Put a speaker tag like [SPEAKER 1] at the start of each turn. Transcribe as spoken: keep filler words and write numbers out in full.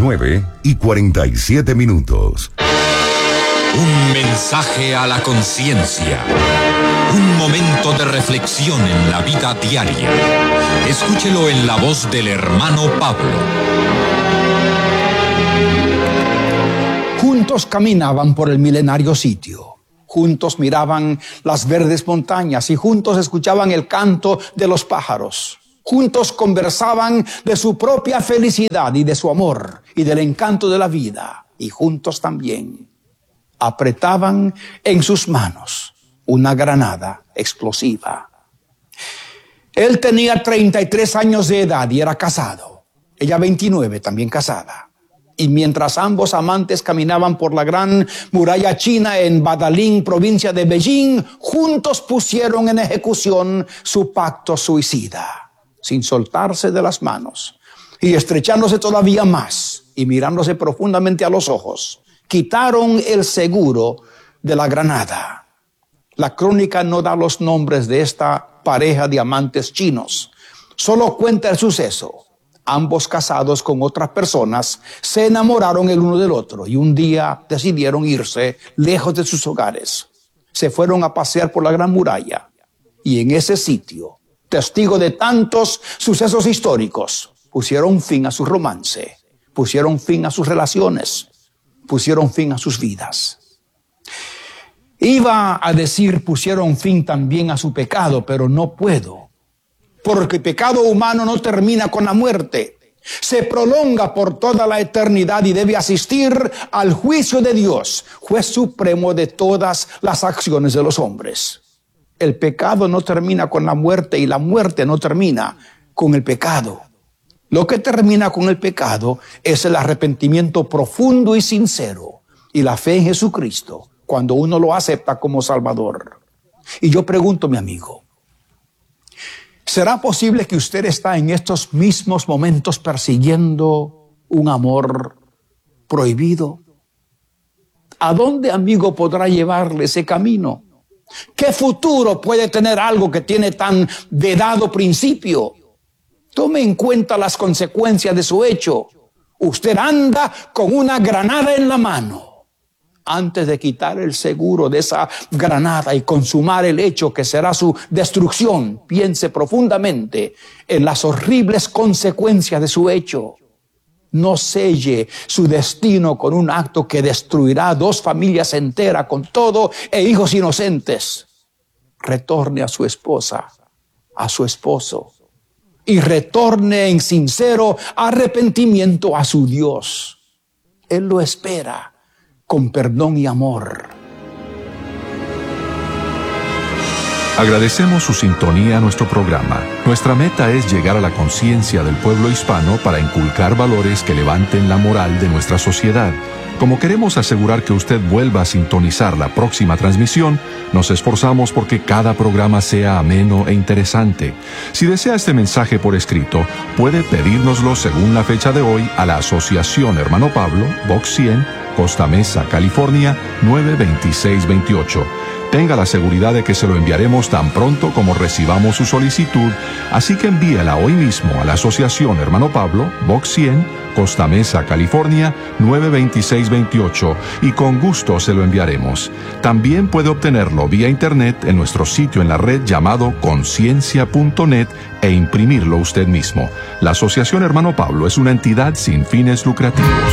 [SPEAKER 1] nueve y cuarenta y siete minutos.
[SPEAKER 2] Un mensaje a la conciencia. Un momento de reflexión en la vida diaria. Escúchelo en la voz del hermano Pablo.
[SPEAKER 3] Juntos caminaban por el milenario sitio. Juntos miraban las verdes montañas y juntos escuchaban el canto de los pájaros. Juntos conversaban de su propia felicidad y de su amor y del encanto de la vida. Y juntos también apretaban en sus manos una granada explosiva. Él tenía treinta y tres años de edad y era casado. Ella veintinueve, también casada. Y mientras ambos amantes caminaban por la gran muralla china en Badalín, provincia de Beijing, juntos pusieron en ejecución su pacto suicida, sin soltarse de las manos y estrechándose todavía más y mirándose profundamente a los ojos, quitaron el seguro de la granada. La crónica no da los nombres de esta pareja de amantes chinos, solo cuenta el suceso. Ambos casados con otras personas se enamoraron el uno del otro y un día decidieron irse lejos de sus hogares. Se fueron a pasear por la gran muralla y en ese sitio, testigo de tantos sucesos históricos, pusieron fin a su romance, pusieron fin a sus relaciones, pusieron fin a sus vidas. Iba a decir pusieron fin también a su pecado, pero no puedo. Porque el pecado humano no termina con la muerte. Se prolonga por toda la eternidad y debe asistir al juicio de Dios, juez supremo de todas las acciones de los hombres. El pecado no termina con la muerte y la muerte no termina con el pecado. Lo que termina con el pecado es el arrepentimiento profundo y sincero y la fe en Jesucristo cuando uno lo acepta como Salvador. Y yo pregunto, mi amigo, ¿será posible que usted está en estos mismos momentos persiguiendo un amor prohibido? ¿A dónde, amigo, podrá llevarle ese camino? ¿Qué futuro puede tener algo que tiene tan vedado principio? Tome en cuenta las consecuencias de su hecho. Usted anda con una granada en la mano. Antes de quitar el seguro de esa granada y consumar el hecho que será su destrucción, piense profundamente en las horribles consecuencias de su hecho. No selle su destino con un acto que destruirá dos familias enteras con todo e hijos inocentes. Retorne a su esposa, a su esposo, y retorne en sincero arrepentimiento a su Dios. Él lo espera con perdón y amor.
[SPEAKER 4] Agradecemos su sintonía a nuestro programa. Nuestra meta es llegar a la conciencia del pueblo hispano para inculcar valores que levanten la moral de nuestra sociedad. Como queremos asegurar que usted vuelva a sintonizar la próxima transmisión, nos esforzamos porque cada programa sea ameno e interesante. Si desea este mensaje por escrito, puede pedírnoslo según la fecha de hoy a la Asociación Hermano Pablo, Box cien, Costa Mesa, California, nueve dos seis dos ocho. Tenga la seguridad de que se lo enviaremos tan pronto como recibamos su solicitud, así que envíela hoy mismo a la Asociación Hermano Pablo, Box cien, Costa Mesa, California, nueve dos seis dos ocho, y con gusto se lo enviaremos. También puede obtenerlo vía internet en nuestro sitio en la red llamado conciencia punto net e imprimirlo usted mismo. La Asociación Hermano Pablo es una entidad sin fines lucrativos.